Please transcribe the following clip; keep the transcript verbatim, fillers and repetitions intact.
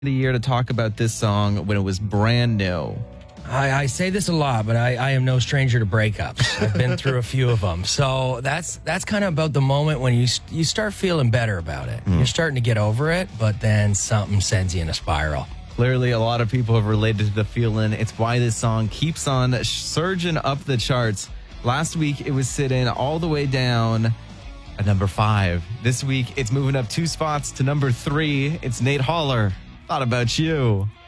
The year to talk about this song when it was brand new. I, I say this a lot, but I, I am no stranger to breakups. I've been through a few of them. So that's that's kind of about the moment when you you start feeling better about it. Mm. You're starting to get over it, but then something sends you in a spiral. Clearly, a lot of people have related to the feeling. It's why this song keeps on surging up the charts. Last week, it was sitting all the way down at number five. This week, it's moving up two spots to number three. It's Nate Holler. Thought About You.